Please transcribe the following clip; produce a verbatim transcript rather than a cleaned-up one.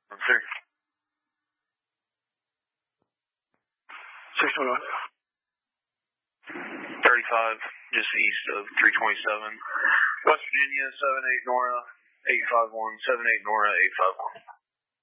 Sir. six twenty-one. thirty-five, just east of three twenty-seven. West Virginia, seven eight Nora, eight five one, seven eight Nora, eight five one.